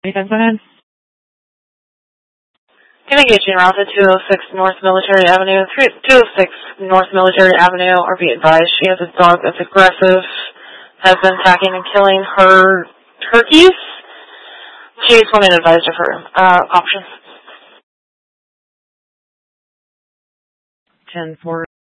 Anything, go ahead. Engaging route to 206 North Military Avenue. 206 North Military Avenue, or be advised, she has a dog that's aggressive, has been attacking and killing her turkeys. She's wanting to advise of her options. 10-4.